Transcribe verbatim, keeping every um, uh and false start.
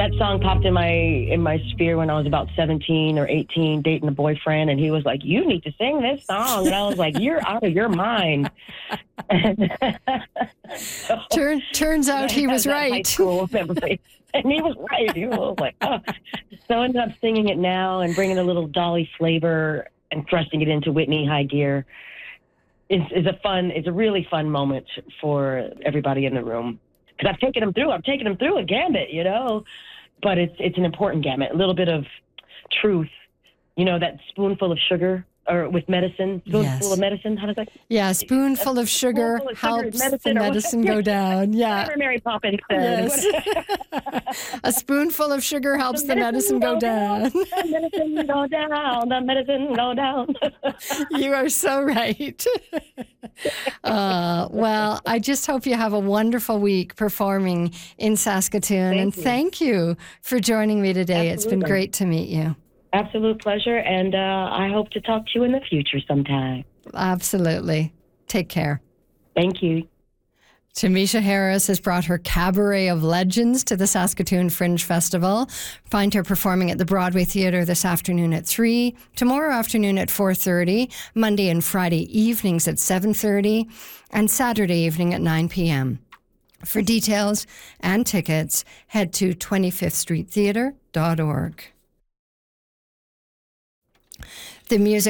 that song popped in my in my sphere when I was about seventeen or eighteen, dating a boyfriend, and he was like, "You need to sing this song," and I was like, "You're out of your mind." so, Turn, turns out he was right. High school memory. And he was right. He was like, oh. So I ended up singing it now and bringing a little Dolly flavor and thrusting it into Whitney high gear. It's, it's a fun, it's a really fun moment for everybody in the room. Because I've taken them through, I've taken them through a gambit, you know, but it's it's an important gambit. A little bit of truth, you know, that spoonful of sugar. Or with medicine, spoonful Yes. of medicine. How does that? Yeah, a spoonful of sugar spoonful of sugar, helps medicine, the or medicine what- go down. Yeah. Whatever Mary Poppins said. Yes. A spoonful of sugar helps the medicine go down. The medicine go down. The medicine go down. You are so right. Uh, well, I just hope you have a wonderful week performing in Saskatoon. Thank and you. thank you for joining me today. It's been Absolutely. great to meet you. Absolute pleasure, and uh, I hope to talk to you in the future sometime. Absolutely. Take care. Thank you. Tamisha Harris has brought her Cabaret of Legends to the Saskatoon Fringe Festival. Find her performing at the Broadway Theatre this afternoon at three, tomorrow afternoon at four thirty, Monday and Friday evenings at seven thirty, and Saturday evening at nine p.m. For details and tickets, head to twenty-fifth street theatre dot org. The music